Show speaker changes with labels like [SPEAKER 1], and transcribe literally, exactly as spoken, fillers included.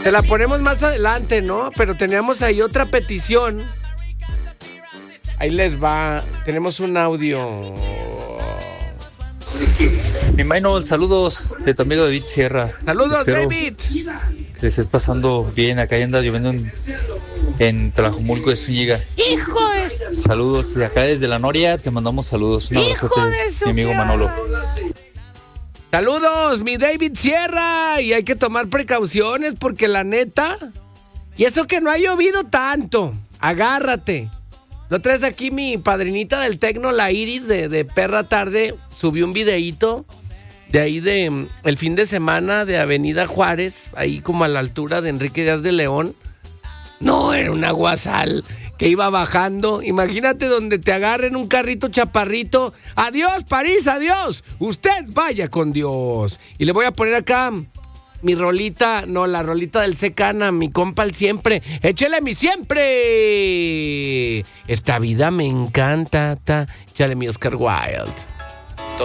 [SPEAKER 1] Te la ponemos más adelante, ¿no? Pero teníamos ahí otra petición. Ahí les va. Tenemos un audio.
[SPEAKER 2] Mi Maynol, saludos de tu amigo David Sierra.
[SPEAKER 1] Saludos,
[SPEAKER 2] Espero
[SPEAKER 1] David.
[SPEAKER 2] que les estés pasando bien. Acá anda lloviendo en, en Tlajomulco de Zúñiga.
[SPEAKER 1] Hijo de...
[SPEAKER 2] Saludos de acá desde la Noria. Te mandamos saludos. Un abrazote,
[SPEAKER 1] Hijo de su
[SPEAKER 2] mi amigo Manolo.
[SPEAKER 1] Saludos, mi David Sierra. Y hay que tomar precauciones porque la neta... Y eso que no ha llovido tanto. Agárrate. Lo traes aquí mi padrinita del tecno, la Iris de, de Perra Tarde. Subió un videíto de ahí de um, el fin de semana de Avenida Juárez. Ahí como a la altura de Enrique Díaz de León. No, era un aguacal que iba bajando. Imagínate donde te agarren un carrito chaparrito. Adiós, París, adiós. Usted vaya con Dios. Y le voy a poner acá mi rolita, no, la rolita del Secana, mi compa el siempre. Échale mi siempre. Esta vida me encanta. Ta. Échale mi Oscar Wilde.